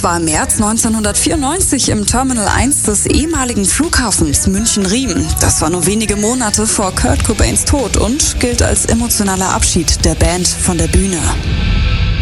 war im März 1994 im Terminal 1 des ehemaligen Flughafens München-Riem. Das war nur wenige Monate vor Kurt Cobains Tod und gilt als emotionaler Abschied der Band von der Bühne.